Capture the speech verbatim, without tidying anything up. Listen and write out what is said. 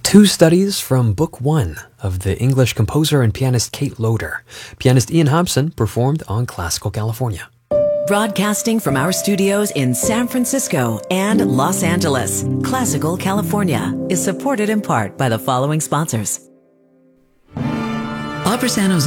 Two studies from Book One of the English composer and pianist Kate Loder. Pianist Ian Hobson performed on Classical California. Broadcasting from our studios in San Francisco and Los Angeles, Classical California is supported in part by the following sponsors. Opera San Jose